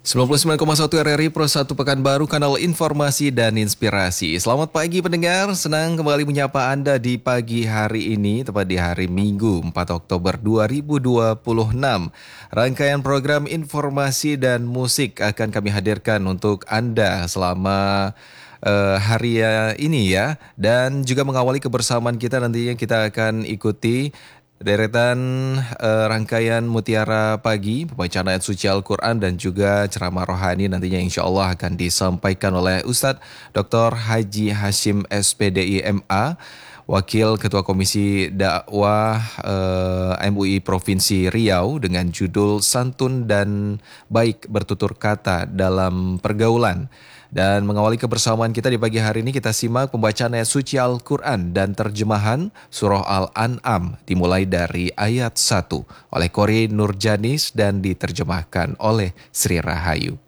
99,1 RRI Pro 1 Pekanbaru, kanal informasi dan inspirasi. Selamat pagi pendengar, senang kembali menyapa Anda di pagi hari ini, tepat di hari Minggu 4 Oktober 2026. Rangkaian program informasi dan musik akan kami hadirkan untuk Anda selama hari ini ya. Dan juga mengawali kebersamaan kita nantinya kita akan ikuti deretan rangkaian Mutiara Pagi, pembacaan ayat suci Al-Quran dan juga ceramah rohani nantinya insya Allah akan disampaikan oleh Ustadz Dr. Haji Hashim SPDI MA, Wakil Ketua Komisi Dakwah MUI Provinsi Riau dengan judul Santun dan Baik Bertutur Kata dalam Pergaulan. Dan mengawali kebersamaan kita di pagi hari ini kita simak pembacaan ayat suci Al-Quran dan terjemahan Surah Al-An'am dimulai dari ayat 1 oleh Kori Nurjanis dan diterjemahkan oleh Sri Rahayu.